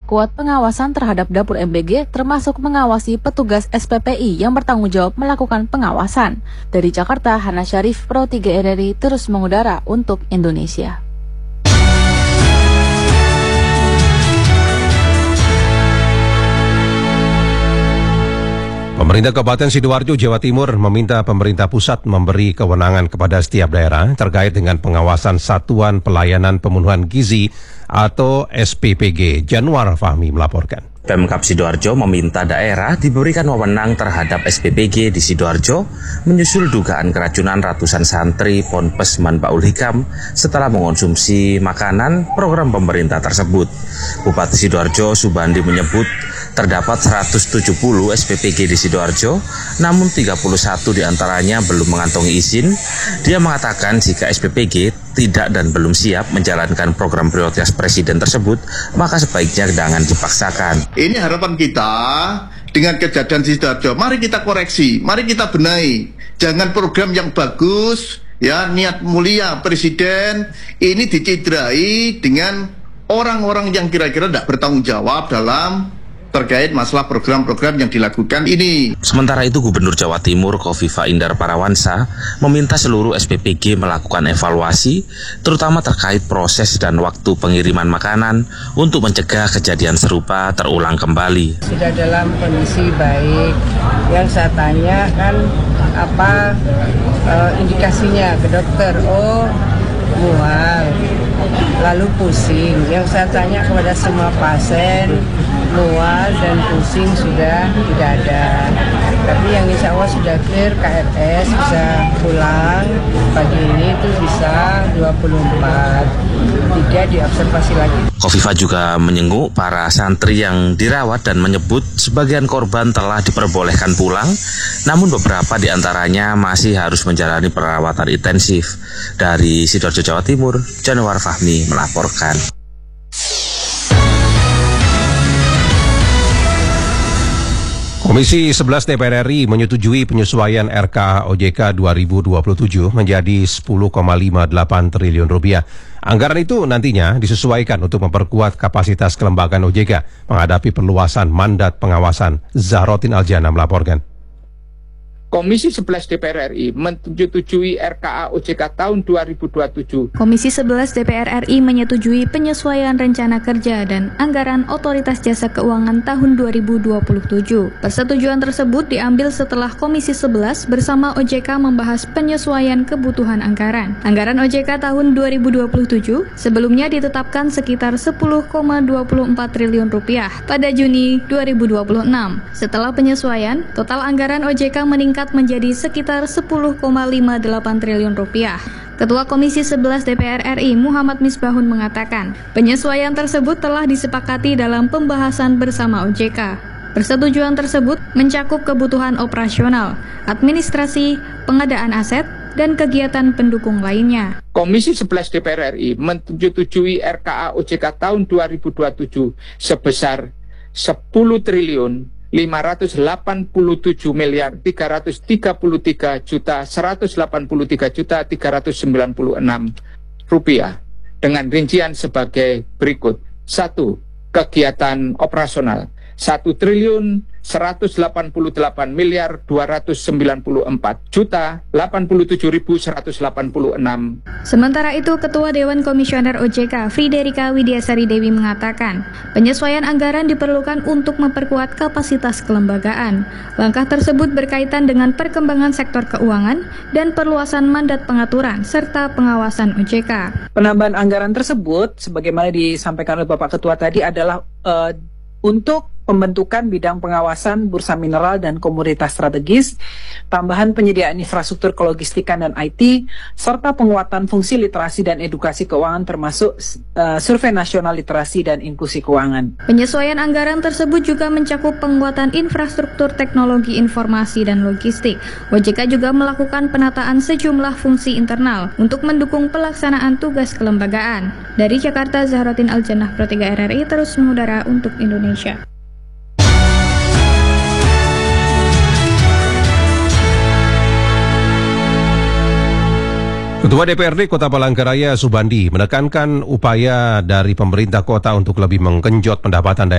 memperkuat pengawasan terhadap dapur MBG, termasuk mengawasi petugas SPPI yang bertanggung jawab melakukan pengawasan. Dari Jakarta, Hana Syarif, Pro 3 RRI terus mengudara untuk Indonesia. Pemerintah Kabupaten Sidoarjo, Jawa Timur meminta pemerintah pusat memberi kewenangan kepada setiap daerah terkait dengan pengawasan Satuan Pelayanan Pemenuhan Gizi atau SPPG. Januar Fahmi melaporkan. Pemkab Sidoarjo meminta daerah diberikan wewenang terhadap SPPG di Sidoarjo menyusul dugaan keracunan ratusan santri Ponpes Manbaul Hikam setelah mengonsumsi makanan program pemerintah tersebut. Bupati Sidoarjo Subandi menyebut terdapat 170 SPPG di Sidoarjo, namun 31 diantaranya belum mengantongi izin. Dia mengatakan jika SPPG tidak dan belum siap menjalankan program prioritas Presiden tersebut, maka sebaiknya jangan dipaksakan. Ini harapan kita dengan kejadian Sidoarjo. Mari kita koreksi, mari kita benahi. Jangan program yang bagus, ya niat mulia Presiden ini dicidrai dengan orang-orang yang kira-kira tidak bertanggung jawab dalam terkait masalah program-program yang dilakukan ini. Sementara itu, Gubernur Jawa Timur Kofifa Indar Parawansa meminta seluruh SPPG melakukan evaluasi, terutama terkait proses dan waktu pengiriman makanan untuk mencegah kejadian serupa terulang kembali. Sudah dalam kondisi baik. Yang saya tanya kan apa indikasinya ke dokter? Oh, mual, lalu pusing. Yang saya tanya kepada semua pasien, mual dan pusing sudah tidak ada. Tapi yang insya Allah sudah clear KRS, bisa pulang pagi ini itu bisa 24. 3 diobservasi lagi. Kofifa juga menyenguk para santri yang dirawat dan menyebut sebagian korban telah diperbolehkan pulang, namun beberapa diantaranya masih harus menjalani perawatan intensif. Dari Sidoarjo, Jawa Timur, Januar Fahmi melaporkan. Komisi 11 DPR RI menyetujui penyesuaian RKA OJK 2027 menjadi 10,58 triliun rupiah. Anggaran itu nantinya disesuaikan untuk memperkuat kapasitas kelembagaan OJK menghadapi perluasan mandat pengawasan. Zahrotin Aljana melaporkan. Komisi 11 DPR RI menyetujui RKA OJK tahun 2027. Komisi 11 DPR RI menyetujui penyesuaian rencana kerja dan anggaran Otoritas Jasa Keuangan tahun 2027. Persetujuan tersebut diambil setelah Komisi 11 bersama OJK membahas penyesuaian kebutuhan anggaran. Anggaran OJK tahun 2027 sebelumnya ditetapkan sekitar 10,24 triliun rupiah pada Juni 2026. Setelah penyesuaian, total anggaran OJK meningkat menjadi sekitar 10,58 triliun rupiah. Ketua Komisi 11 DPR RI Muhammad Misbahun mengatakan, penyesuaian tersebut telah disepakati dalam pembahasan bersama OJK. Persetujuan tersebut mencakup kebutuhan operasional, administrasi, pengadaan aset, dan kegiatan pendukung lainnya. Komisi 11 DPR RI menyetujui RKA OJK tahun 2027 sebesar 10 triliun 587 miliar 333 juta 183 juta 396 rupiah dengan rincian sebagai berikut. 1. Kegiatan operasional 1 triliun 188 miliar 294 juta 87.186. Sementara itu, Ketua Dewan Komisioner OJK Friderika Widiasari Dewi mengatakan, penyesuaian anggaran diperlukan untuk memperkuat kapasitas kelembagaan. Langkah tersebut berkaitan dengan perkembangan sektor keuangan dan perluasan mandat pengaturan serta pengawasan OJK. Penambahan anggaran tersebut, sebagaimana disampaikan oleh Bapak Ketua tadi, adalah untuk pembentukan bidang pengawasan bursa mineral dan komoditas strategis, tambahan penyediaan infrastruktur kelogistikan dan IT, serta penguatan fungsi literasi dan edukasi keuangan termasuk survei nasional literasi dan inklusi keuangan. Penyesuaian anggaran tersebut juga mencakup penguatan infrastruktur teknologi informasi dan logistik. OJK juga melakukan penataan sejumlah fungsi internal untuk mendukung pelaksanaan tugas kelembagaan. Dari Jakarta, Zahrotin Aljana, Pro 3 RRI terus mengudara untuk Indonesia. Ketua DPRD Kota Palangkaraya Subandi menekankan upaya dari pemerintah kota untuk lebih menggenjot pendapatan daerah